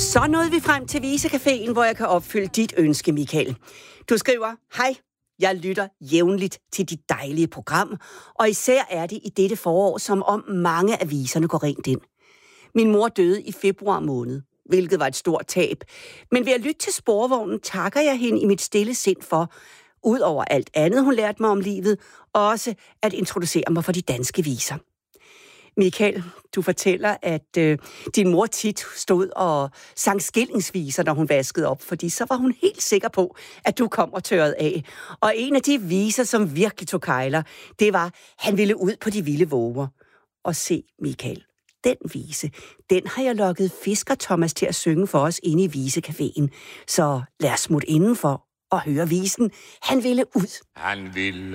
Så nåede vi frem til Visecaféen, hvor jeg kan opfylde dit ønske, Michael. Du skriver, hej, jeg lytter jævnligt til dit dejlige program, og især er det i dette forår, som om mange af viserne går rent ind. Min mor døde i februar måned, hvilket var et stort tab. Men ved at lytte til Sporvognen takker jeg hende i mit stille sind for, ud over alt andet, hun lærte mig om livet, også at introducere mig for de danske viser. Michael, du fortæller, at din mor tit stod og sang skillingsviser, når hun vaskede op, fordi så var hun helt sikker på, at du kom og tørrede af. Og en af de viser, som virkelig tog kejler, det var, han ville ud på de vilde våger. Og se, Michael, den vise, den har jeg lokket Fisker Thomas til at synge for os inde i Visecaféen. Så lad os smutte indenfor og høre visen. Han ville ud. Han ville